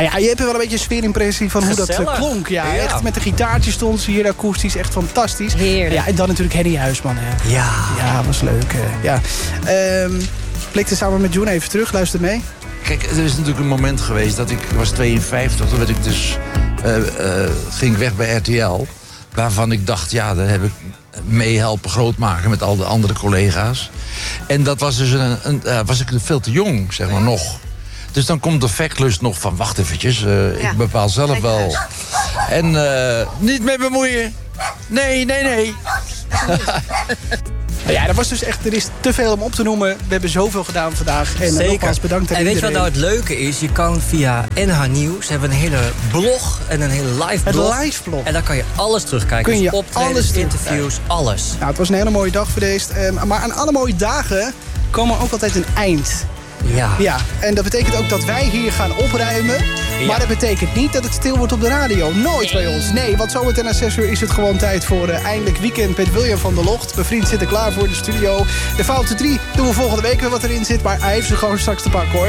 Nou ja, je hebt wel een beetje een sfeerimpressie van hoe dat klonk. Ja, echt met de gitaartjes stond ze hier akoestisch. Echt fantastisch. Heerlijk. Ja, en dan natuurlijk Henny Huisman. Hè. Ja, was leuk. Ja. Blikte samen met June even terug. Luister mee. Kijk, er is natuurlijk een moment geweest dat ik was 52. Toen werd ik dus, ging ik weg bij RTL. Waarvan ik dacht, ja, daar heb ik mee helpen grootmaken met al de andere collega's. En dat was dus was ik veel te jong, zeg maar, nog. Dus dan komt de vechtlust nog van, wacht eventjes, ik bepaal zelf wel. En niet mee bemoeien. Nee. Ja, dat was dus echt, er is te veel om op te noemen. We hebben zoveel gedaan vandaag. En nogmaals bedankt aan iedereen. En weet je wat nou het leuke is? Je kan via NH Nieuws, hebben een hele blog en een hele live blog. Het live blog. En daar kan je alles terugkijken. Kun je dus optredens, interviews, alles. Nou, het was een hele mooie dag geweest. Maar aan alle mooie dagen komen ook altijd een eind. Ja, en dat betekent ook dat wij hier gaan opruimen. Ja. Maar dat betekent niet dat het stil wordt op de radio. Nooit bij ons. Nee, want zometeen na 6 uur is het gewoon tijd voor eindelijk weekend met William van der Locht. Mijn vriend zit er klaar voor in de studio. De Foute 3 doen we volgende week weer wat erin zit. Maar hij heeft ze gewoon straks te pakken, hoor.